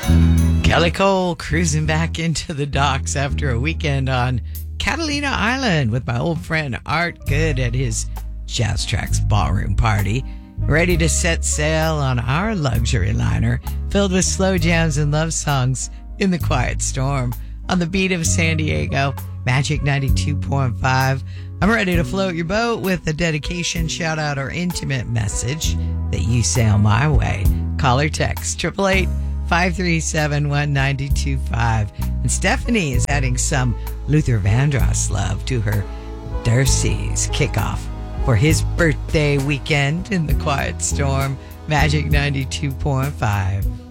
Kelly Cole cruising back into the docks after a weekend on Catalina Island with my old friend Art Good at his Jazz Tracks ballroom party, ready to set sail on our luxury liner filled with slow jams and love songs in the quiet storm on the beat of San Diego, Magic 92.5. I'm ready to float your boat with a dedication, shout out, or intimate message that you sail my way. Call or text 888-537-1925. And Stephanie is adding some Luther Vandross love to her Dercy's kickoff for his birthday weekend in the quiet storm, Magic 92.5.